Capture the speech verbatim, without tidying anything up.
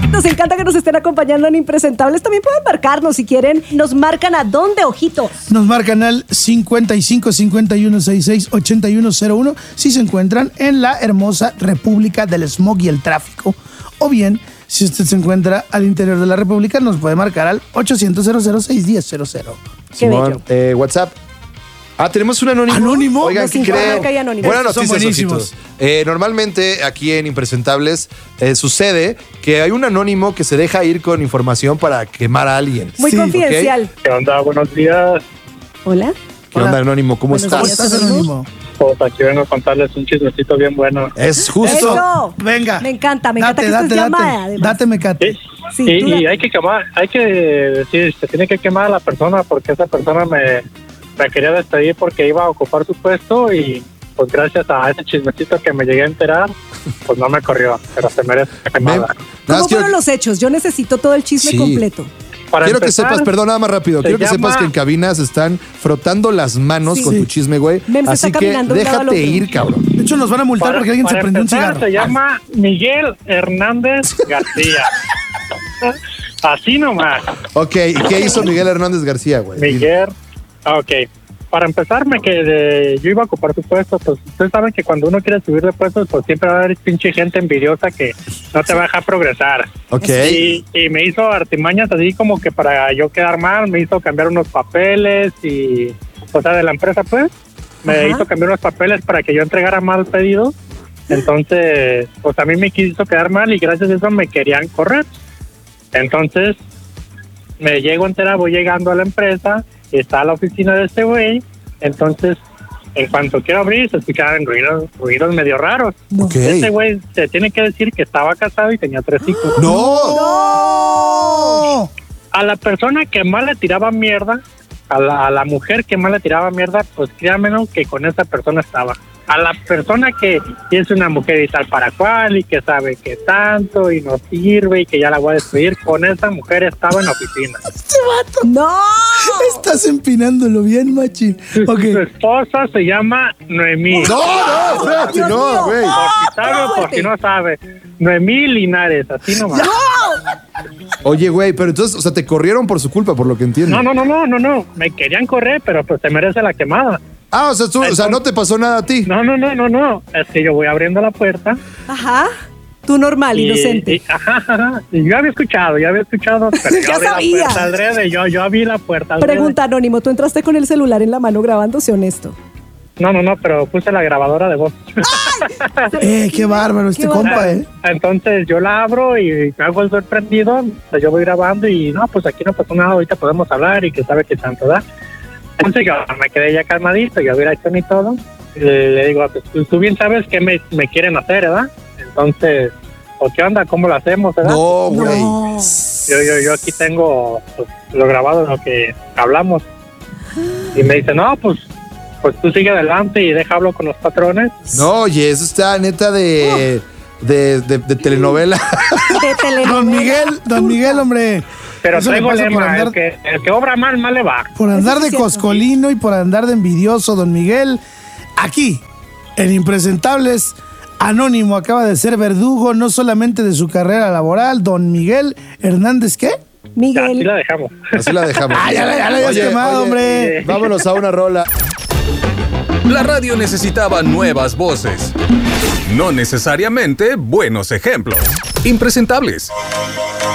Nos encanta que nos estén acompañando en Impresentables. También pueden marcarnos si quieren. Nos marcan a dónde, ojitos. Nos marcan al cincuenta y cinco, cincuenta y uno, sesenta y seis, ochenta y uno cero uno si se encuentran en la hermosa República del Smog y el Tráfico. O bien, si usted se encuentra al interior de la República, nos puede marcar al ochocientos, cero cero seis uno cero cero. Qué bello. Eh, WhatsApp. Ah, tenemos un anónimo. ¿Anónimo? Oigan, ¿qué creen? Buena Son noticia, buenísimos. Ositos. Eh, normalmente aquí en Impresentables eh, sucede que hay un anónimo que se deja ir con información para quemar a alguien. Muy Sí, confidencial. ¿ok? ¿Qué onda? Buenos días. Hola. ¿Qué onda, anónimo? ¿Cómo Buenos estás? ¿Cómo estás, Anónimo? Pues aquí vengo a contarles un chismecito bien bueno. Es justo. Eso. Venga. Me encanta, me Date, encanta que date, estés llamada, date. además. Date, mecate. Sí. Sí, y tú y la- hay que quemar, hay que decir, se tiene que quemar a la persona porque esa persona me, me quería despedir porque iba a ocupar su puesto y pues gracias a ese chismecito que me llegué a enterar, pues no me corrió, pero se merece la quemada. Nada ¿Cómo más fueron quiero, los hechos? Yo necesito todo el chisme Sí. completo. Para quiero que empezar, sepas, perdón, nada más rápido. se Quiero que sepas llama- que en cabinas están frotando las manos Sí. con tu chisme, güey. Mem se Así está que caminando de un lado al déjate otro. ir, cabrón. De hecho, nos van a multar para- porque alguien se para prendió un empezar, cigarro. Se llama Miguel Hernández García. Así nomás. Ok, ¿y qué hizo Miguel Hernández García, güey? Miguel, ah, ok. Para empezar, me quedé, yo iba a ocupar su puesto, pues ustedes saben que cuando uno quiere subir de puestos, pues siempre va a haber pinche gente envidiosa que no te va a dejar progresar. Ok. Y, y me hizo artimañas así como que para yo quedar mal, me hizo cambiar unos papeles y, o sea, de la empresa, pues, me Ajá. hizo cambiar unos papeles para que yo entregara mal pedido. Entonces, pues a mí me quiso quedar mal y gracias a eso me querían correr. Entonces, me llego a enterar, voy llegando a la empresa, y está la oficina de este güey, entonces, en cuanto quiero abrir, se escuchaban ruidos, ruidos medio raros. Ok. Este güey se tiene que decir que estaba casado y tenía tres hijos. ¡No! ¡No! A la persona que más le tiraba mierda, a la, a la mujer que más le tiraba mierda, pues créanme que con esa persona estaba. A la persona que es una mujer y tal para cual y que sabe que tanto y no sirve y que ya la voy a despedir, con esa mujer estaba en la oficina. ¡No! Estás empinándolo bien, machín. Su, Ok. su esposa se llama Noemí. No, no, espérate, Dios no, mío. güey. Por si sabe o por si no sabe. Noemí Linares, así nomás. Oye, güey, pero entonces, o sea, te corrieron por su culpa, por lo que entiendo. No, no, no, no, no, no. Me querían correr, pero pues se merece la quemada. Ah, o sea, tú, o sea, no te pasó nada a ti. No, no, no, no, no. Es que yo voy abriendo la puerta. Ajá. Tú normal, y- inocente. y- ajá, ajá. Y yo había escuchado, yo había escuchado, pero yo Ya abrí sabía. la puerta adrede. Yo, yo abrí la puerta adrede. Pregunta, Anónimo, ¿tú entraste con el celular en la mano grabando, sé honesto? No, no, no, pero puse la grabadora de voz. Eh, qué bárbaro este Qué compa, eh. Entonces yo la abro y me hago el sorprendido. O sea, yo voy grabando y no, pues aquí no pasó nada, ahorita podemos hablar y que sabe que tanto da. Entonces yo me quedé ya calmadito, yo hubiera hecho ni todo. Y le, le digo, pues tú, tú bien sabes qué me, me quieren hacer, ¿verdad? Entonces, ¿o qué onda? ¿Cómo lo hacemos, verdad? No, güey. No. Yo, yo, yo aquí tengo pues, lo grabado de lo que hablamos. Y me dice, no, pues, pues tú sigue adelante y deja hablo con los patrones. No, oye, eso está neta de, de, de, de telenovela. De telenovela. Don Miguel, don Miguel, hombre. Pero Eso le traigo pasa por lema, andar- el que, el que obra mal, mal le va. Por andar Eso sí de es cierto. coscolino y por andar de envidioso, don Miguel. Aquí, en Impresentables, Anónimo acaba de ser verdugo no solamente de su carrera laboral, don Miguel Hernández, ¿qué? Ya, así Miguel. la dejamos. Así la dejamos. Ah, ya la- ya la habías Oye, quemado, oye, hombre. Vámonos a una rola. La radio necesitaba nuevas voces, no necesariamente buenos ejemplos. Impresentables.